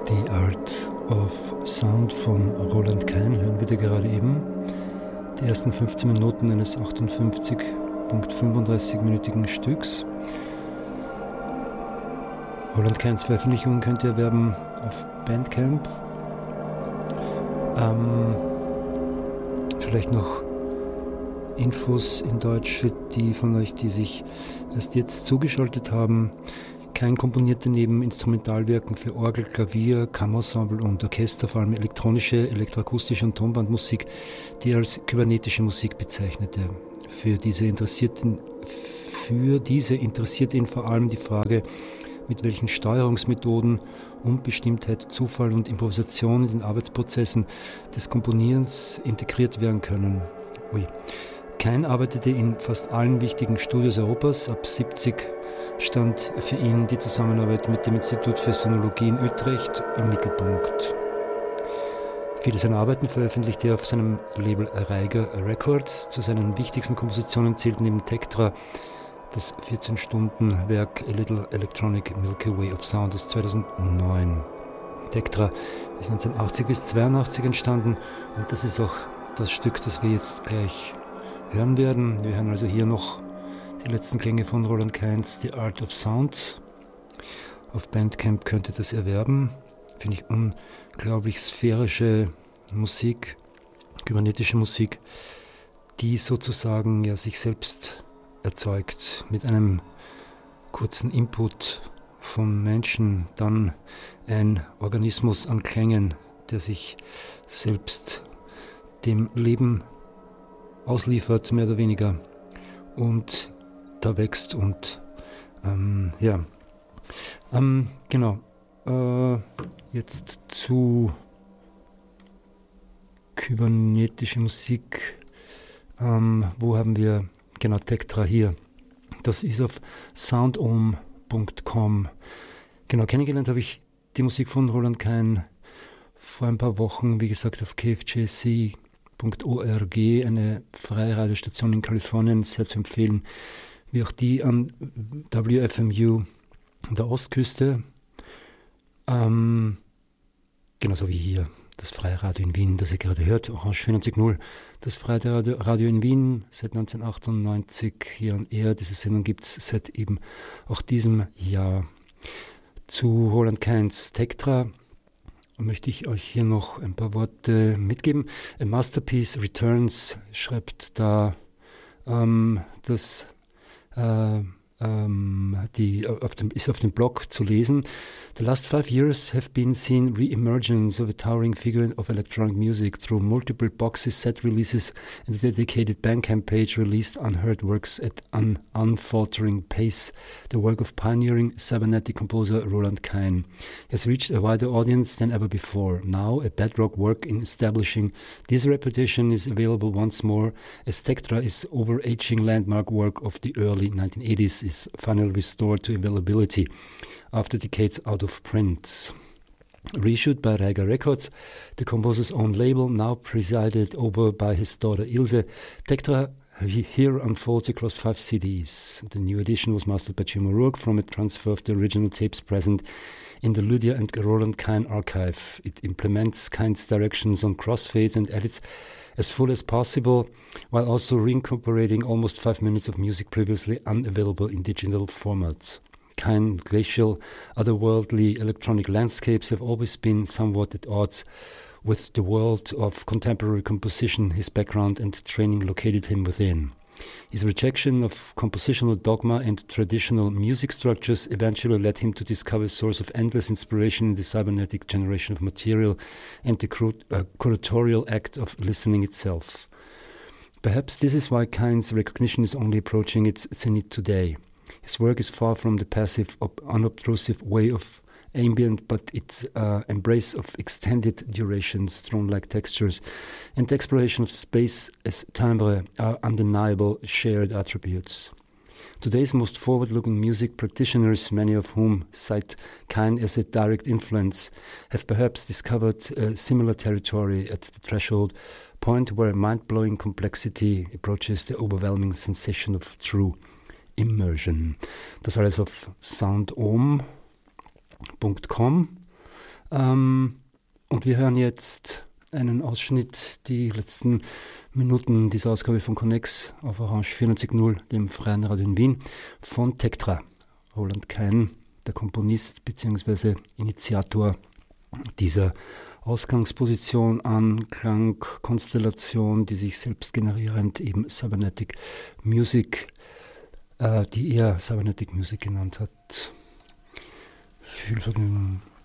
The Art of Sound von Roland Kein hören wir da gerade eben. Die ersten 15 Minuten eines 58,35-minütigen Stücks. Roland Keins Veröffentlichung könnt ihr erwerben auf Bandcamp. Vielleicht noch Infos in Deutsch für die von euch, die sich erst jetzt zugeschaltet haben. Kein komponierte neben Instrumentalwerken für Orgel, Klavier, Kammerensemble und Orchester, vor allem elektronische, elektroakustische und Tonbandmusik, die er als kybernetische Musik bezeichnete. Für diese interessierte ihn vor allem die Frage, mit welchen Steuerungsmethoden Unbestimmtheit, Zufall und Improvisation in den Arbeitsprozessen des Komponierens integriert werden können. Kein arbeitete in fast allen wichtigen Studios Europas. Ab 70 stand für ihn die Zusammenarbeit mit dem Institut für Sonologie in Utrecht im Mittelpunkt. Viele seiner Arbeiten veröffentlichte er auf seinem Label Reiger Records. Zu seinen wichtigsten Kompositionen zählt neben Tektra das 14-Stunden-Werk A Little Electronic Milky Way of Sound aus 2009. Tektra ist 1980 bis 82 entstanden und das ist auch das Stück, das wir jetzt gleich hören werden. Wir hören also hier noch die letzten Klänge von Roland Keins The Art of Sound. Auf Bandcamp könnt ihr das erwerben. Finde ich unglaublich sphärische Musik, kybernetische Musik, die sozusagen ja sich selbst erzeugt mit einem kurzen Input vom Menschen, dann ein Organismus an Klängen, der sich selbst dem Leben ausliefert, mehr oder weniger, und da wächst und genau. Jetzt zu kybernetischer Musik. Wo haben wir genau Tektra hier? Das ist auf soundom.com. Genau, kennengelernt habe ich die Musik von Roland Kein vor ein paar Wochen, wie gesagt, auf KFJC.org, eine freie Radiostation in Kalifornien, sehr zu empfehlen, wie auch die an WFMU an der Ostküste. Genauso wie hier das Freie Radio in Wien, das ihr gerade hört, Orange 94.0, das Freie Radio in Wien, seit 1998 hier on Air. Diese Sendung gibt es seit eben auch diesem Jahr. Zu Roland Keins Tektra möchte ich euch hier noch ein paar Worte mitgeben. A Masterpiece Returns schreibt da ist auf dem Blog zu lesen. The last 5 years have been seen re-emergence of a towering figure of electronic music through multiple boxes, set releases, and a dedicated Bandcamp page released unheard works at an unfaltering pace. The work of pioneering cybernetic composer Roland Kein has reached a wider audience than ever before. Now, a bedrock work in establishing this reputation is available once more, as Tektra is overarching landmark work of the early 1980s is finally restored to availability after decades out of print. Reissued by Reiger Records, the composer's own label, now presided over by his daughter Ilse, Tektra here unfolds across 5 CDs. The new edition was mastered by Jim O'Rourke from a transfer of the original tapes present in the Lydia and Roland Kein archive. It implements Kein's directions on crossfades and edits as full as possible, while also reincorporating almost 5 minutes of music previously unavailable in digital formats. Kein glacial, otherworldly electronic landscapes have always been somewhat at odds with the world of contemporary composition his background and training located him within. His rejection of compositional dogma and traditional music structures eventually led him to discover a source of endless inspiration in the cybernetic generation of material and the curatorial act of listening itself. Perhaps this is why Kein's recognition is only approaching its zenith today. His work is far from the passive, unobtrusive way of ambient, but its embrace of extended durations, drone-like textures, and the exploration of space as timbre are undeniable shared attributes. Today's most forward-looking music practitioners, many of whom cite Kein as a direct influence, have perhaps discovered a similar territory at the threshold point where mind-blowing complexity approaches the overwhelming sensation of true immersion. Das alles auf soundom.com. Und wir hören jetzt einen Ausschnitt, die letzten Minuten dieser Ausgabe von Connex auf Orange 94.0, dem Freien Radio in Wien, von Tektra. Roland Kein, der Komponist bzw. Initiator dieser Ausgangsposition, Anklang, Konstellation, die sich selbst generierend eben Cybernetic Music, die er Cybernetic Music genannt hat. Viel Vergnügen.